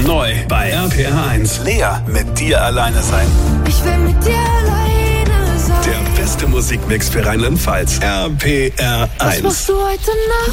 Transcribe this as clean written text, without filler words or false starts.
Neu bei RPR1. Lea, mit dir alleine sein. Ich will mit dir alleine sein. Der beste Musikmix für Rheinland-Pfalz. RPR1. Was machst du heute Nacht?